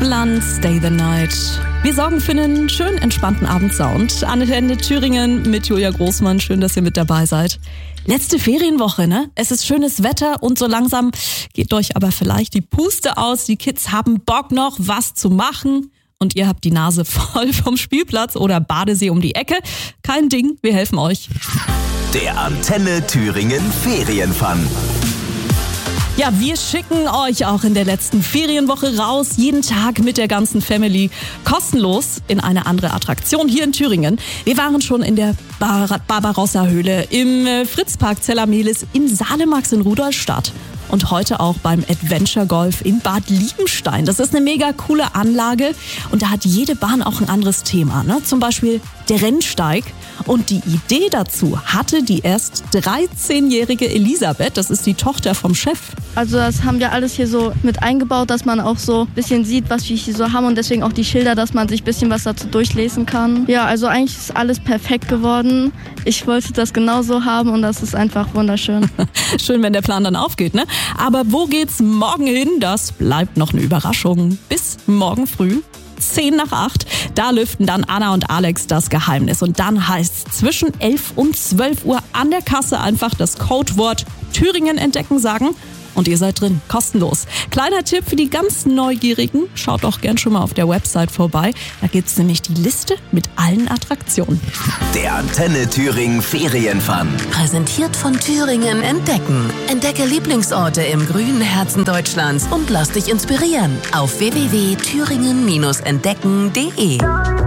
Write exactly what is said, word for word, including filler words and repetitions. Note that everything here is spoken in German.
Land, Stay the Night. Wir sorgen für einen schönen, entspannten Abendsound. Antenne Thüringen mit Julia Großmann. Schön, dass ihr mit dabei seid. Letzte Ferienwoche, ne? Es ist schönes Wetter und so langsam geht euch aber vielleicht die Puste aus. Die Kids haben Bock noch, was zu machen. Und ihr habt die Nase voll vom Spielplatz oder Badesee um die Ecke. Kein Ding, wir helfen euch. Der Antenne Thüringen Ferienfun. Ja, wir schicken euch auch in der letzten Ferienwoche raus, jeden Tag mit der ganzen Family, kostenlos in eine andere Attraktion hier in Thüringen. Wir waren schon in der Bar- Barbarossa-Höhle, im Fritzpark Zellermehlis, in Salemax in Rudolstadt und heute auch beim Adventure Golf in Bad Liebenstein. Das ist eine mega coole Anlage und da hat jede Bahn auch ein anderes Thema, ne? Zum Beispiel der Rennsteig. Und die Idee dazu hatte die erst dreizehnjährige Elisabeth, das ist die Tochter vom Chef. Also das haben wir alles hier so mit eingebaut, dass man auch so ein bisschen sieht, was wir hier so haben und deswegen auch die Schilder, dass man sich ein bisschen was dazu durchlesen kann. Ja, also eigentlich ist alles perfekt geworden. Ich wollte das genauso haben und das ist einfach wunderschön. Schön, wenn der Plan dann aufgeht, ne? Aber wo geht's morgen hin? Das bleibt noch eine Überraschung. Bis morgen früh. zehn nach acht, da lüften dann Anna und Alex das Geheimnis. Und dann heißt es zwischen elf und zwölf Uhr an der Kasse einfach das Codewort Thüringen entdecken sagen und ihr seid drin, kostenlos. Kleiner Tipp für die ganz Neugierigen, schaut doch gern schon mal auf der Website vorbei. Da gibt's nämlich die Liste mit allen Attraktionen. Der Antenne Thüringen Ferienfun. Präsentiert von Thüringen Entdecken. Entdecke Lieblingsorte im grünen Herzen Deutschlands und lass dich inspirieren auf w w w punkt thüringen Bindestrich entdecken punkt de.